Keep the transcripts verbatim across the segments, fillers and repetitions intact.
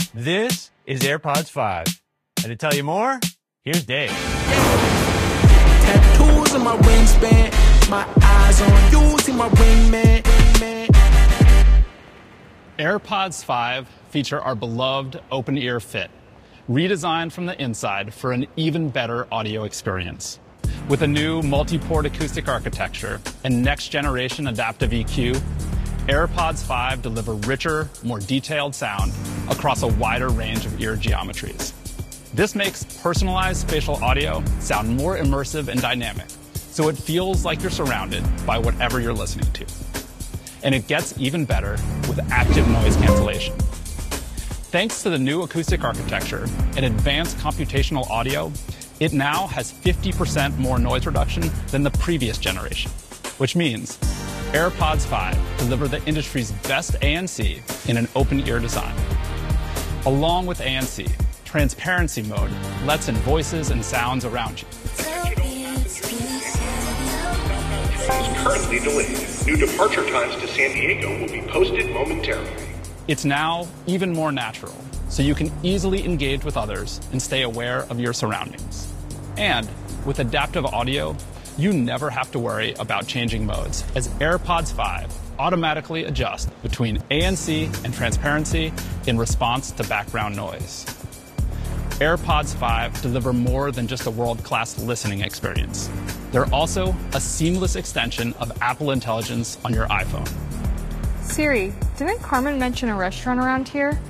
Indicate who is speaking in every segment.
Speaker 1: This is AirPods five. And to tell you more, here's Dave.
Speaker 2: Tattoos on my wingspan, my eyes on you, see my wingman.
Speaker 3: AirPods five feature our beloved open-ear fit, redesigned from the inside for an even better audio experience. With a new multi-port acoustic architecture and next-generation adaptive E Q, AirPods five deliver richer, more detailed sound across a wider range of ear geometries. This makes personalized spatial audio sound more immersive and dynamic, so it feels like you're surrounded by whatever you're listening to. And it gets even better with active noise cancellation. Thanks to the new acoustic architecture and advanced computational audio, it now has fifty percent more noise reduction than the previous generation, which means AirPods five deliver the industry's best A N C in an open-ear design. Along with A N C, transparency mode lets in voices and sounds around you.
Speaker 4: Is currently delayed. New departure times to San Diego will be posted momentarily.
Speaker 3: It's now even more natural, so you can easily engage with others and stay aware of your surroundings. And with adaptive audio, you never have to worry about changing modes, as AirPods five automatically adjust between A N C and transparency in response to background noise. AirPods five deliver more than just a world-class listening experience. They're also a seamless extension of Apple Intelligence on your iPhone.
Speaker 5: Siri, didn't Carmen mention a restaurant around here?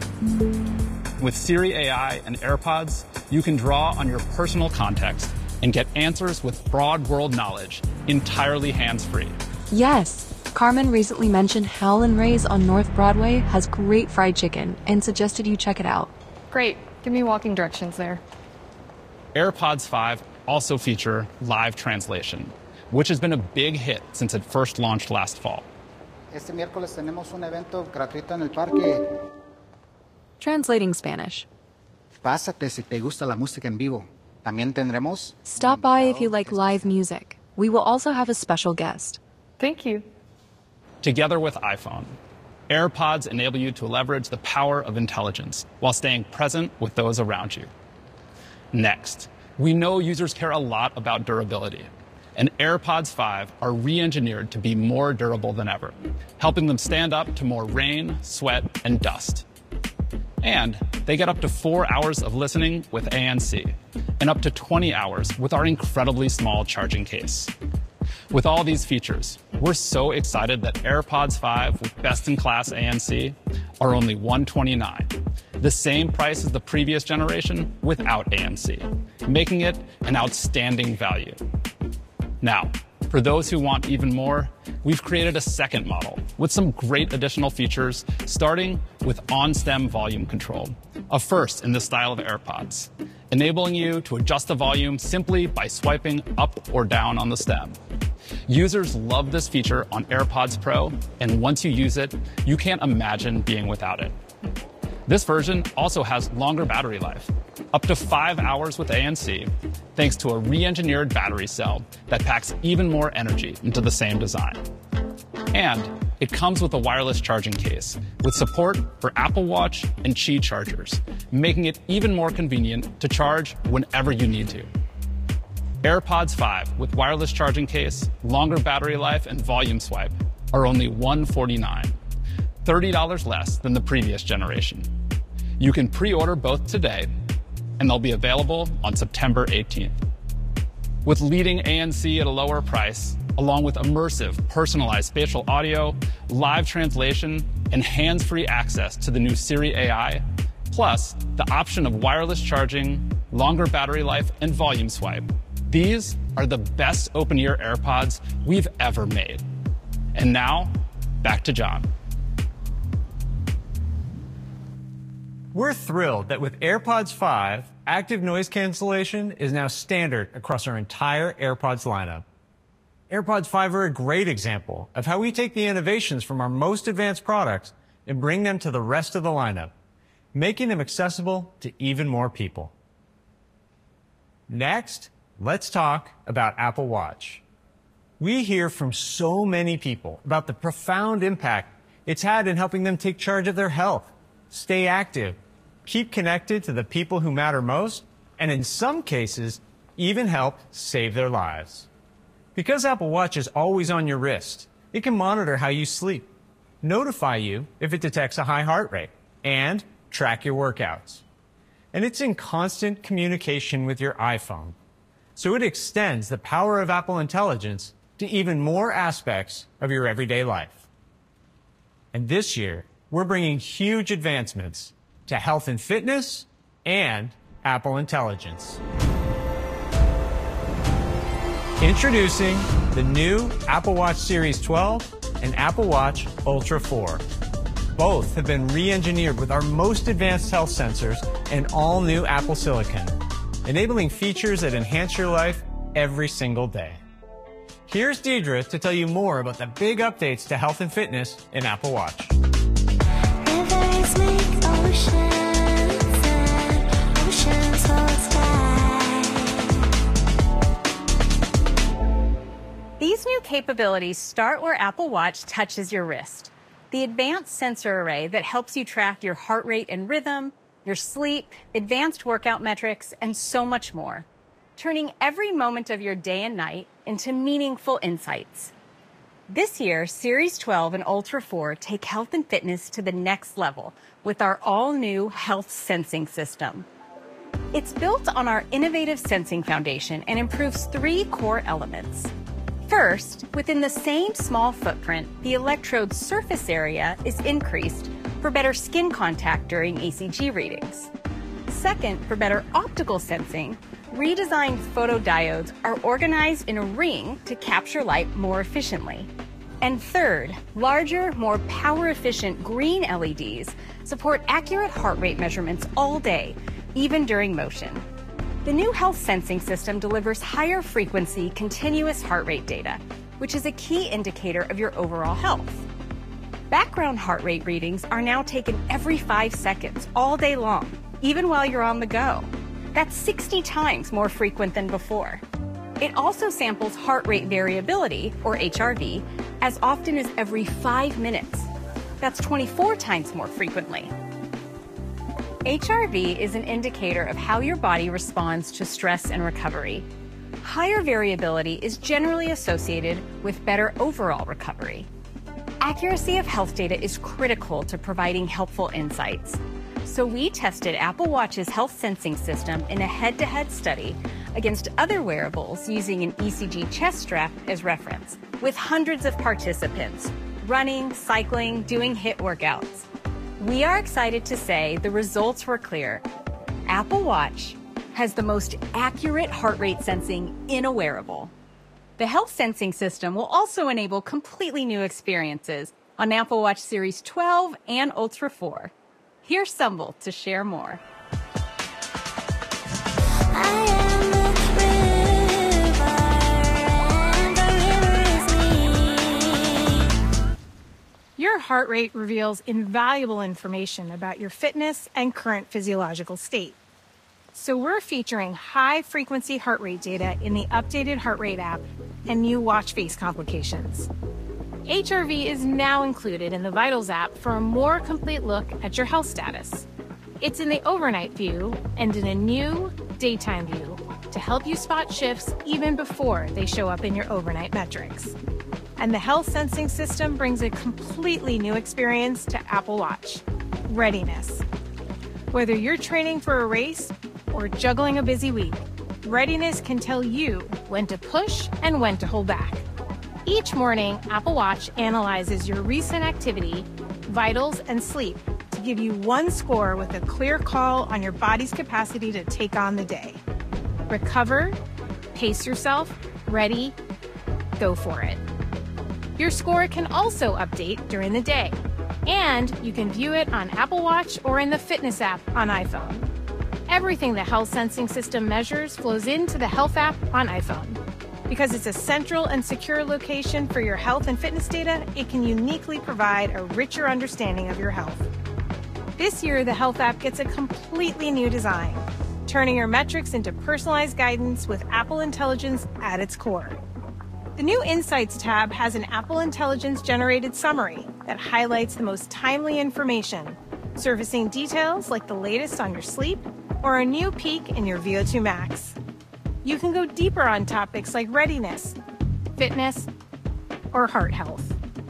Speaker 3: With Siri A I and AirPods, you can draw on your personal context and get answers with broad world knowledge, entirely hands-free.
Speaker 6: Yes, Carmen recently mentioned Howlin' Ray's on North Broadway has great fried chicken and suggested you check it out.
Speaker 5: Great. Give me walking directions there.
Speaker 3: AirPods five also feature live translation, which has been a big hit since it first launched last fall.
Speaker 7: Este miércoles tenemos un evento gratuito en el parque.
Speaker 6: Translating Spanish.
Speaker 7: Pásate si te gusta la música en vivo. También tendremos.
Speaker 6: Stop by if you like live music. We will also have a special guest.
Speaker 5: Thank you.
Speaker 3: Together with iPhone, AirPods enable you to leverage the power of intelligence while staying present with those around you. Next, we know users care a lot about durability, and AirPods five are re-engineered to be more durable than ever, helping them stand up to more rain, sweat, and dust. And they get up to four hours of listening with A N C, and up to twenty hours with our incredibly small charging case. With all these features, we're so excited that AirPods five with best-in-class A N C are only one hundred twenty-nine dollars, the same price as the previous generation without A N C, making it an outstanding value. Now, for those who want even more, we've created a second model with some great additional features, starting with on-stem volume control, a first in the style of AirPods, enabling you to adjust the volume simply by swiping up or down on the stem. Users love this feature on AirPods Pro, and once you use it, you can't imagine being without it. This version also has longer battery life, up to five hours with A N C, thanks to a re-engineered battery cell that packs even more energy into the same design. And it comes with a wireless charging case with support for Apple Watch and Qi chargers, making it even more convenient to charge whenever you need to. AirPods five with wireless charging case, longer battery life, and volume swipe are only one hundred forty-nine dollars, thirty dollars less than the previous generation. You can pre-order both today, and they'll be available on September eighteenth. With leading A N C at a lower price, along with immersive, personalized spatial audio, live translation, and hands-free access to the new Siri A I, plus the option of wireless charging, longer battery life, and volume swipe, these are the best open-ear AirPods we've ever made. And now, back to John.
Speaker 1: We're thrilled that with AirPods five, active noise cancellation is now standard across our entire AirPods lineup. AirPods five are a great example of how we take the innovations from our most advanced products and bring them to the rest of the lineup, making them accessible to even more people. Next, let's talk about Apple Watch. We hear from so many people about the profound impact it's had in helping them take charge of their health, stay active, keep connected to the people who matter most, and in some cases, even help save their lives. Because Apple Watch is always on your wrist, it can monitor how you sleep, notify you if it detects a high heart rate, and track your workouts. And it's in constant communication with your iPhone. So it extends the power of Apple Intelligence to even more aspects of your everyday life. And this year, we're bringing huge advancements to health and fitness and Apple Intelligence. Introducing the new Apple Watch Series twelve and Apple Watch Ultra four. Both have been re-engineered with our most advanced health sensors and all-new Apple Silicon, enabling features that enhance your life every single day. Here's Deidre to tell you more about the big updates to health and fitness in Apple Watch.
Speaker 8: Rivers make oceans and oceans hold sky.
Speaker 9: These new capabilities start where Apple Watch touches your wrist. The advanced sensor array that helps you track your heart rate and rhythm, your sleep, advanced workout metrics, and so much more, turning every moment of your day and night into meaningful insights. This year, Series twelve and Ultra four take health and fitness to the next level with our all-new health sensing system. It's built on our innovative sensing foundation and improves three core elements. First, within the same small footprint, the electrode surface area is increased for better skin contact during E C G readings. Second, for better optical sensing, redesigned photodiodes are organized in a ring to capture light more efficiently. And third, larger, more power-efficient green L E Ds support accurate heart rate measurements all day, even during motion. The new health sensing system delivers higher frequency, continuous heart rate data, which is a key indicator of your overall health. Background heart rate readings are now taken every five seconds, all day long, even while you're on the go. That's sixty times more frequent than before. It also samples heart rate variability, or H R V, as often as every five minutes. That's twenty-four times more frequently. H R V is an indicator of how your body responds to stress and recovery. Higher variability is generally associated with better overall recovery. Accuracy of health data is critical to providing helpful insights. So we tested Apple Watch's health sensing system in a head-to-head study against other wearables using an E C G chest strap as reference, with hundreds of participants running, cycling, doing HIIT workouts. We are excited to say the results were clear. Apple Watch has the most accurate heart rate sensing in a wearable. The health sensing system will also enable completely new experiences on Apple Watch Series twelve and Ultra four. Here's Sumbul to share more.
Speaker 8: I am the river, and the river is me.
Speaker 5: Your heart rate reveals invaluable information about your fitness and current physiological state. So we're featuring high-frequency heart rate data in the updated Heart Rate app and new watch face complications. H R V is now included in the Vitals app for a more complete look at your health status. It's in the overnight view and in a new daytime view to help you spot shifts even before they show up in your overnight metrics. And the health sensing system brings a completely new experience to Apple Watch: readiness. Whether you're training for a race or juggling a busy week, readiness can tell you when to push and when to hold back. Each morning, Apple Watch analyzes your recent activity, vitals, and sleep to give you one score with a clear call on your body's capacity to take on the day. Recover, pace yourself, ready, go for it. Your score can also update during the day, and you can view it on Apple Watch or in the Fitness app on iPhone. Everything the health sensing system measures flows into the Health app on iPhone. Because it's a central and secure location for your health and fitness data, it can uniquely provide a richer understanding of your health. This year, the Health app gets a completely new design, turning your metrics into personalized guidance with Apple Intelligence at its core. The new Insights tab has an Apple Intelligence-generated summary that highlights the most timely information, surfacing details like the latest on your sleep or a new peak in your V O two Max. You can go deeper on topics like readiness, fitness, or heart health.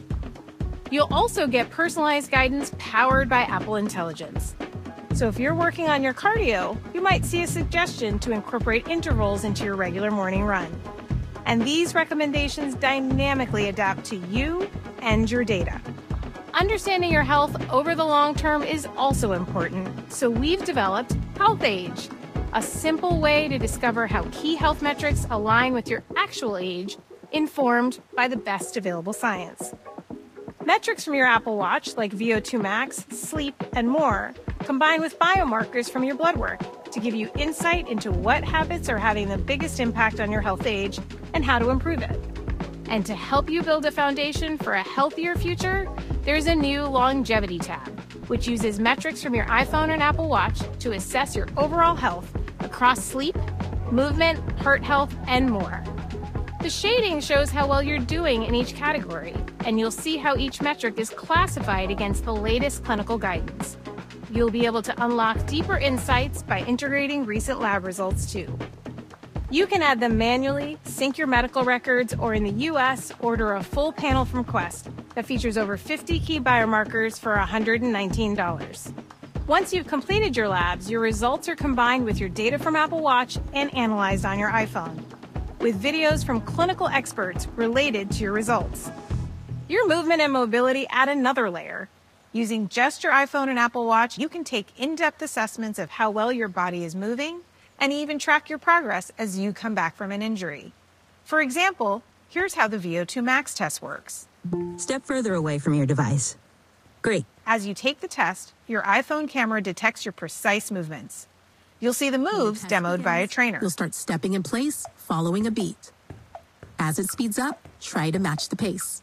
Speaker 5: You'll also get personalized guidance powered by Apple Intelligence. So if you're working on your cardio, you might see a suggestion to incorporate intervals into your regular morning run. And these recommendations dynamically adapt to you and your data. Understanding your health over the long term is also important, so we've developed Health Age, a simple way to discover how key health metrics align with your actual age, informed by the best available science. Metrics from your Apple Watch, like V O two Max, sleep, and more, combine with biomarkers from your blood work to give you insight into what habits are having the biggest impact on your health age and how to improve it. And to help you build a foundation for a healthier future, there's a new longevity tab, which uses metrics from your iPhone and Apple Watch to assess your overall health across sleep, movement, heart health, and more. The shading shows how well you're doing in each category, and you'll see how each metric is classified against the latest clinical guidance. You'll be able to unlock deeper insights by integrating recent lab results too. You can add them manually, sync your medical records, or in the U S, order a full panel from Quest that features over fifty key biomarkers for one hundred nineteen dollars. Once you've completed your labs, your results are combined with your data from Apple Watch and analyzed on your iPhone, with videos from clinical experts related to your results. Your movement and mobility add another layer. Using just your iPhone and Apple Watch, you can take in-depth assessments of how well your body is moving and even track your progress as you come back from an injury. For example, here's how the V O two Max test works.
Speaker 10: Step further away from your device. Great.
Speaker 5: As you take the test, your iPhone camera detects your precise movements. You'll see the moves demoed by a trainer.
Speaker 11: You'll start stepping in place, following a beat. As it speeds up, try to match the pace.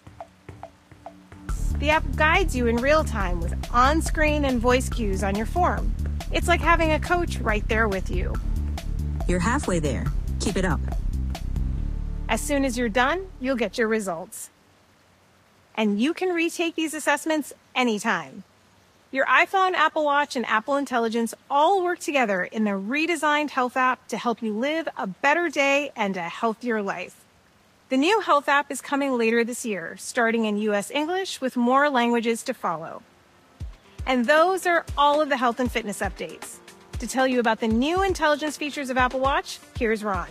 Speaker 5: The app guides you in real time with on-screen and voice cues on your form. It's like having a coach right there with you.
Speaker 10: You're halfway there. Keep it up.
Speaker 5: As soon as you're done, you'll get your results. And you can retake these assessments anytime. Your iPhone, Apple Watch, and Apple Intelligence all work together in the redesigned Health app to help you live a better day and a healthier life. The new Health app is coming later this year, starting in U S English with more languages to follow. And those are all of the health and fitness updates. To tell you about the new intelligence features of Apple Watch, here's Ron.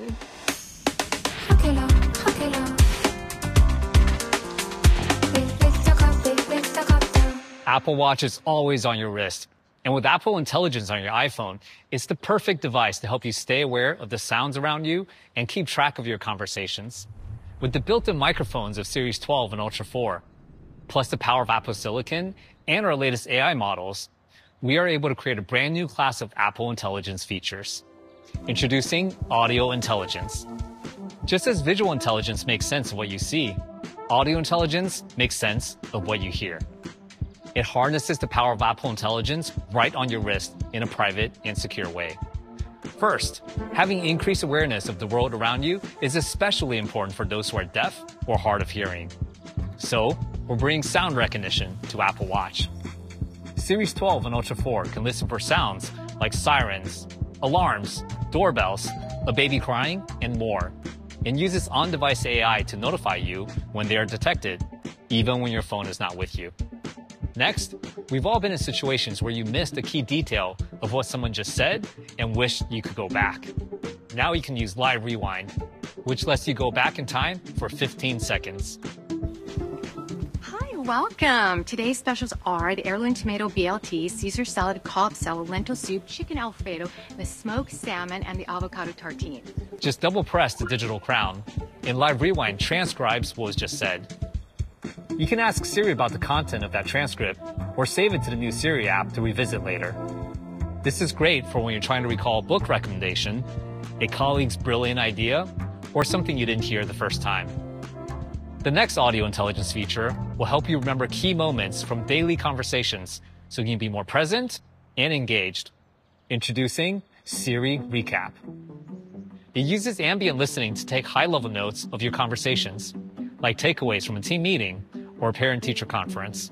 Speaker 12: Apple Watch is always on your wrist. And with Apple Intelligence on your iPhone, it's the perfect device to help you stay aware of the sounds around you and keep track of your conversations. With the built-in microphones of Series twelve and Ultra four, plus the power of Apple Silicon and our latest A I models, we are able to create a brand new class of Apple Intelligence features. Introducing Audio Intelligence. Just as visual intelligence makes sense of what you see, audio intelligence makes sense of what you hear. It harnesses the power of Apple Intelligence right on your wrist in a private and secure way. First, having increased awareness of the world around you is especially important for those who are deaf or hard of hearing. So, we're bringing sound recognition to Apple Watch. Series twelve and Ultra four can listen for sounds like sirens, alarms, doorbells, a baby crying, and more, and uses on-device A I to notify you when they are detected, even when your phone is not with you. Next, we've all been in situations where you missed a key detail of what someone just said and wished you could go back. Now you can use Live Rewind, which lets you go back in time for fifteen seconds.
Speaker 13: Hi, welcome. Today's specials are the heirloom tomato B L T, Caesar salad, Cobb salad, lentil soup, chicken Alfredo, the smoked salmon, and the avocado tartine.
Speaker 12: Just double press the digital crown, and Live Rewind transcribes what was just said. You can ask Siri about the content of that transcript or save it to the new Siri app to revisit later. This is great for when you're trying to recall a book recommendation, a colleague's brilliant idea, or something you didn't hear the first time. The next audio intelligence feature will help you remember key moments from daily conversations so you can be more present and engaged. Introducing Siri Recap. It uses ambient listening to take high-level notes of your conversations, like takeaways from a team meeting or a parent-teacher conference.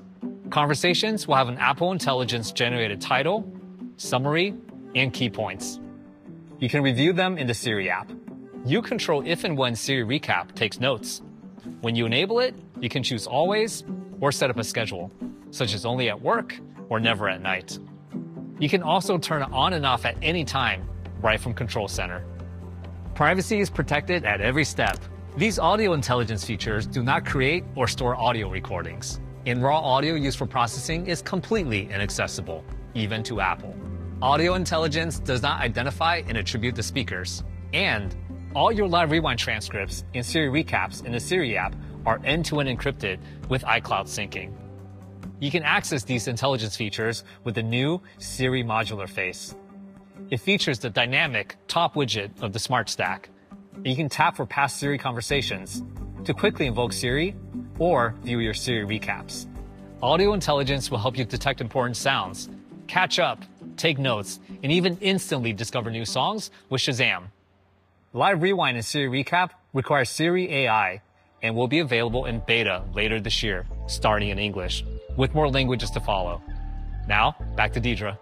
Speaker 12: Conversations will have an Apple Intelligence generated title, summary, and key points. You can review them in the Siri app. You control if and when Siri Recap takes notes. When you enable it, you can choose always or set up a schedule, such as only at work or never at night. You can also turn it on and off at any time, right from Control Center. Privacy is protected at every step. These audio intelligence features do not create or store audio recordings, and raw audio used for processing is completely inaccessible, even to Apple. Audio intelligence does not identify and attribute the speakers, and all your Live Rewind transcripts and Siri recaps in the Siri app are end-to-end encrypted with iCloud syncing. You can access these intelligence features with the new Siri modular face. It features the dynamic top widget of the Smart Stack. You can tap for past Siri conversations to quickly invoke Siri or view your Siri recaps. Audio intelligence will help you detect important sounds, catch up, take notes, and even instantly discover new songs with Shazam. Live Rewind and Siri Recap require Siri A I and will be available in beta later this year, starting in English, with more languages to follow. Now, back to Deidre.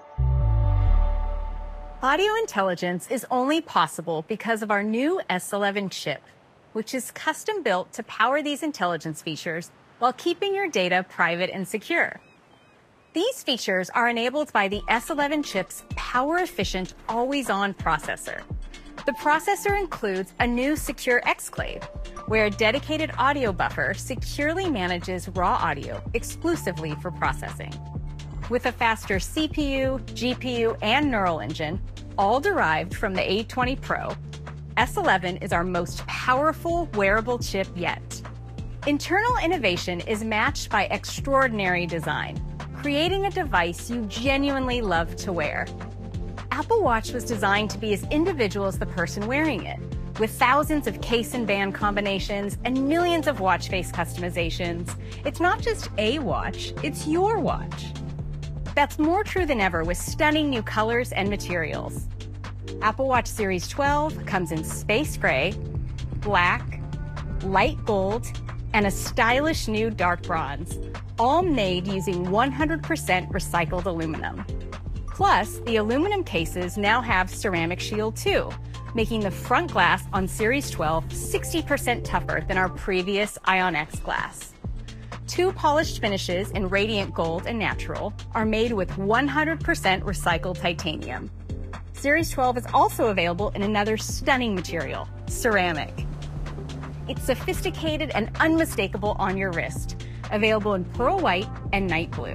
Speaker 9: Audio intelligence is only possible because of our new S eleven chip, which is custom built to power these intelligence features while keeping your data private and secure. These features are enabled by the S eleven chip's power-efficient, always-on processor. The processor includes a new secure exclave, where a dedicated audio buffer securely manages raw audio exclusively for processing. With a faster C P U, G P U, and neural engine, all derived from the A twenty Pro, S eleven is our most powerful wearable chip yet. Internal innovation is matched by extraordinary design, creating a device you genuinely love to wear. Apple Watch was designed to be as individual as the person wearing it, with thousands of case and band combinations and millions of watch face customizations. It's not just a watch, it's your watch. That's more true than ever with stunning new colors and materials. Apple Watch Series twelve comes in space gray, black, light gold, and a stylish new dark bronze, all made using one hundred percent recycled aluminum. Plus, the aluminum cases now have Ceramic Shield too, making the front glass on Series twelve sixty percent tougher than our previous Ion X glass. Two polished finishes in radiant gold and natural are made with one hundred percent recycled titanium. Series twelve is also available in another stunning material, ceramic. It's sophisticated and unmistakable on your wrist, available in pearl white and night blue.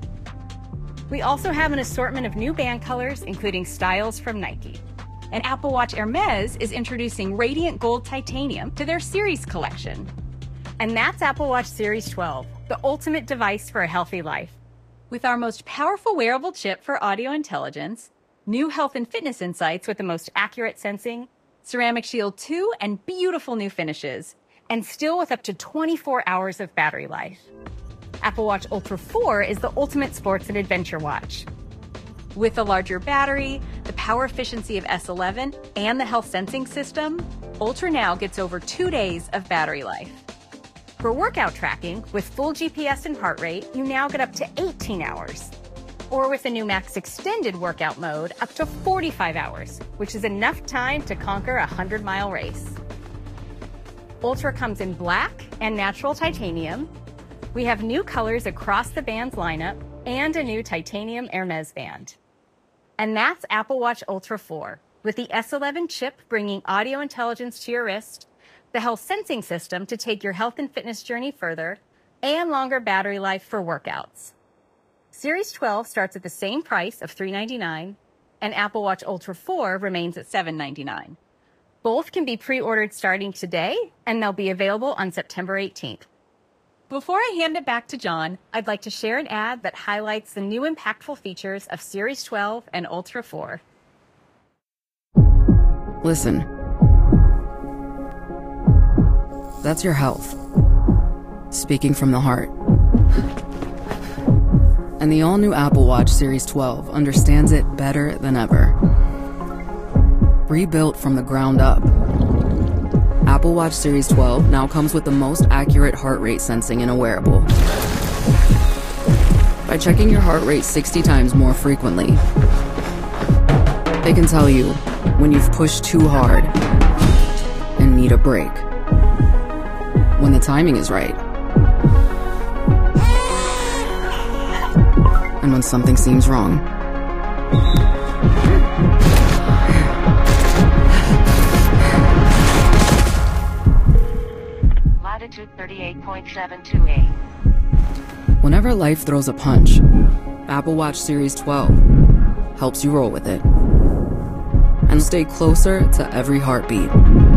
Speaker 9: We also have an assortment of new band colors, including styles from Nike. And Apple Watch Hermes is introducing radiant gold titanium to their Series collection. And that's Apple Watch Series twelve, the ultimate device for a healthy life. With our most powerful wearable chip for audio intelligence, new health and fitness insights with the most accurate sensing, Ceramic Shield two, and beautiful new finishes, and still with up to twenty-four hours of battery life. Apple Watch Ultra four is the ultimate sports and adventure watch. With a larger battery, the power efficiency of S eleven, and the health sensing system, Ultra now gets over two days of battery life. For workout tracking, with full G P S and heart rate, you now get up to eighteen hours. Or with the new Max Extended workout mode, up to forty-five hours, which is enough time to conquer a hundred mile race. Ultra comes in black and natural titanium. We have new colors across the band's lineup and a new titanium Hermes band. And that's Apple Watch Ultra four, with the S eleven chip bringing audio intelligence to your wrist, the health sensing system to take your health and fitness journey further, and longer battery life for workouts. Series twelve starts at the same price of three ninety-nine, and Apple Watch Ultra four remains at seven ninety-nine. Both can be pre-ordered starting today, and they'll be available on September eighteenth. Before I hand it back to John, I'd like to share an ad that highlights the new impactful features of Series twelve and Ultra four.
Speaker 14: Listen. That's your health. Speaking from the heart. And the all-new Apple Watch Series twelve understands it better than ever. Rebuilt from the ground up, Apple Watch Series twelve now comes with the most accurate heart rate sensing in a wearable. by checking your heart rate sixty times more frequently. They can tell you when you've pushed too hard and need a break, when the timing is right, and when something seems wrong.
Speaker 15: Latitude thirty-eight point seven two eight.
Speaker 14: Whenever life throws a punch, Apple Watch Series twelve helps you roll with it and stay closer to every heartbeat.